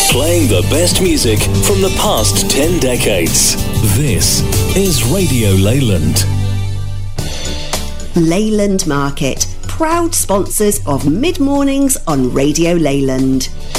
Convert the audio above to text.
Playing the best music from the past 10 decades. This is Radio Leyland. Leyland Market, proud sponsors of Mid Mornings on Radio Leyland.